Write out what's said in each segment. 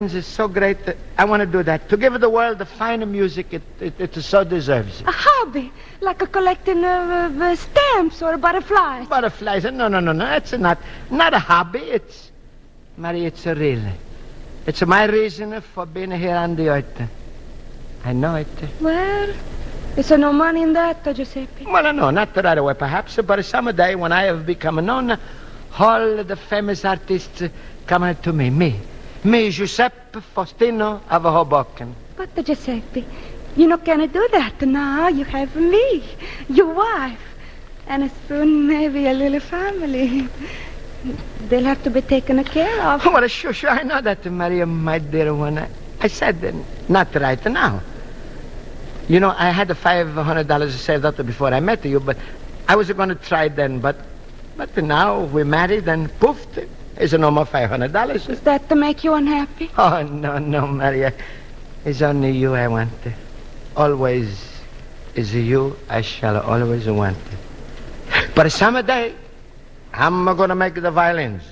It's so great that I want to do that. To give the world the finer music it so deserves. A hobby, like a collecting of stamps or butterflies. Butterflies? No. It's not a hobby. It's, Maria, it's a real. It's my reason for being here on the earth. I know it. Well, is there no money in that, Giuseppe? Well, no, not right away, perhaps. But some day when I have become known, all the famous artists come to me. Me, Giuseppe Faustino of Hoboken. But, Giuseppe, you not gonna do that now. You have me, your wife, and soon maybe a little family. They'll have to be taken care of. Well, sure, I know that, Maria, my dear one. I said not right now. You know, I had the $500 saved up before I met you, but I was going to try then. But now we're married and poof, there's no more $500. Is that to make you unhappy? Oh, no, Maria. It's only you I want. Always is you I shall always want. But some day, I'm going to make the violins.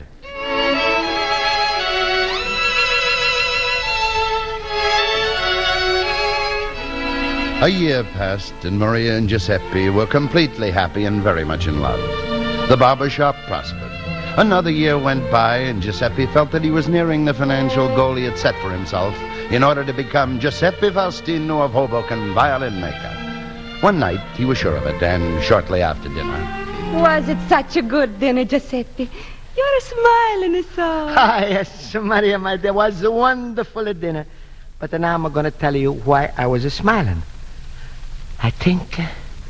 A year passed, and Maria and Giuseppe were completely happy and very much in love. The barber shop prospered. Another year went by, and Giuseppe felt that he was nearing the financial goal he had set for himself in order to become Giuseppe Faustino of Hoboken, violin maker. One night, he was sure of it, and shortly after dinner... Was it such a good dinner, Giuseppe? You're smiling so. Ah, yes, Maria, my dear, was a wonderful dinner. But now I'm going to tell you why I was smiling. I think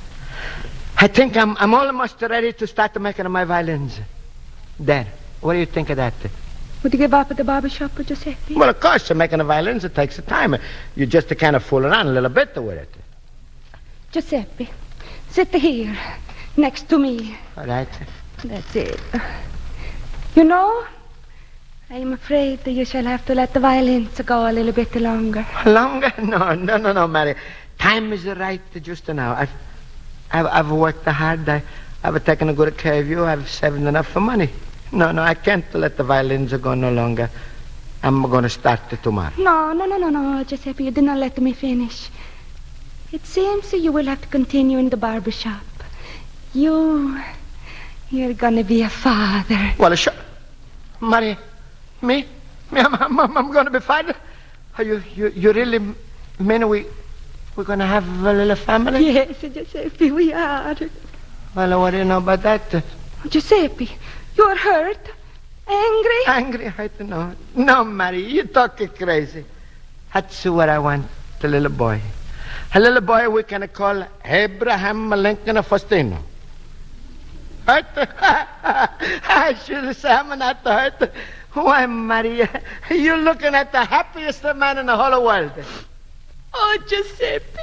I'm almost ready to start making my violins. There. What do you think of that? Would you give up at the barber shop, Giuseppe? Well, of course, making the violins, it takes time. You just kind of fool around a little bit with it. Giuseppe, sit here, next to me. All right. That's it. You know, I'm afraid that you shall have to let the violins go a little bit longer. Longer? No, Mary. Time is right just now. I've worked hard. I've taken good care of you. I've saved enough for money. No, I can't let the violins go no longer. I'm going to start tomorrow. No, Giuseppe, you did not let me finish. It seems you will have to continue in the barber shop. You're going to be a father. Well, sure. Maria, me? I'm going to be father? You really mean we're going to have a little family? Yes, Giuseppe, we are. Well, what do you know about that? Giuseppe, you're hurt? Angry? Angry? I don't know. No, Mary, you're talking crazy. That's what I want, the little boy. A little boy we can call Abraham Lincoln Faustino. Hurt? I should say I'm not hurt. Why, Maria, you're looking at the happiest man in the whole world. Oh, Giuseppe.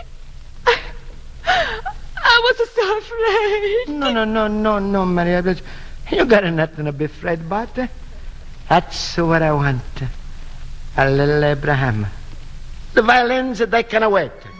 I was so afraid. No, Maria. You got nothing to be afraid about. That's what I want. A little Abraham. The violins, they can wait.